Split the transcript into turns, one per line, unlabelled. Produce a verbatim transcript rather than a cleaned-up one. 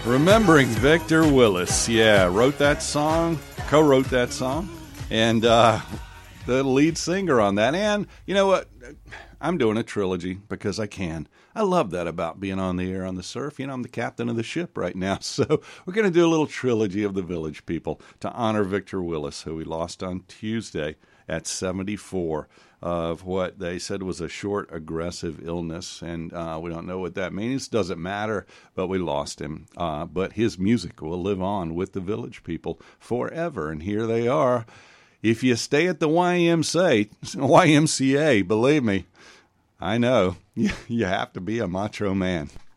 Remembering Victor Willis. Yeah, wrote that song, co-wrote that song, and uh, the lead singer on that. And you know what? I'm doing a trilogy because I can. I love that about being on the air on the surf. You know, I'm the captain of the ship right now. So we're going to do a little trilogy of the Village People to honor Victor Willis, who we lost on Tuesday at seventy-four of what they said was a short, aggressive illness. And uh, we don't know what that means. Doesn't matter, but we lost him. Uh, but his music will live on with the Village People forever. And here they are. If you stay at the Y M C A, Y M C A, believe me, I know, you have to be a macho man.